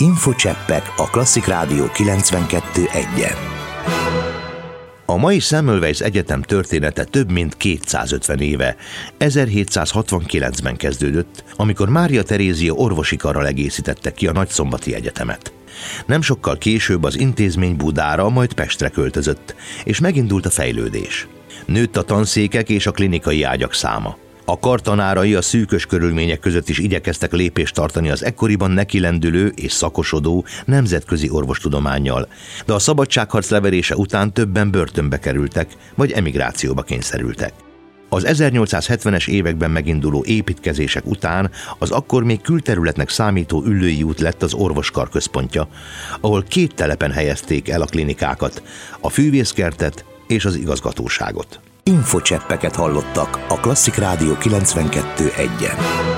Infocseppek a Klasszik Rádió 92.1-en. A mai Semmelweis Egyetem története több mint 250 éve, 1769-ben kezdődött, amikor Mária Terézia orvosi karral egészítette ki a Nagyszombati Egyetemet. Nem sokkal később az intézmény Budára, majd Pestre költözött, és megindult a fejlődés. Nőtt a tanszékek és a klinikai ágyak száma. A kar tanárai a szűkös körülmények között is igyekeztek lépést tartani az ekkoriban nekilendülő és szakosodó nemzetközi orvostudománnyal, de a szabadságharc leverése után többen börtönbe kerültek, vagy emigrációba kényszerültek. Az 1870-es években meginduló építkezések után az akkor még külterületnek számító Üllői út lett az orvoskar központja, ahol 2 telepen helyezték el a klinikákat, a fűvészkertet és az igazgatóságot. Infocseppeket hallottak a Klasszik Rádió 92.1-en.